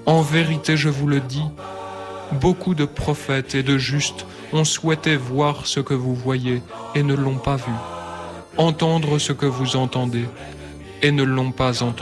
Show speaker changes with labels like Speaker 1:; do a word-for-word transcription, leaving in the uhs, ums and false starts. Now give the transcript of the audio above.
Speaker 1: En vérité, je vous le dis, beaucoup de prophètes et de justes ont souhaité voir ce que vous voyez et ne l'ont pas vu, entendre ce que vous entendez et ne l'ont pas entendu.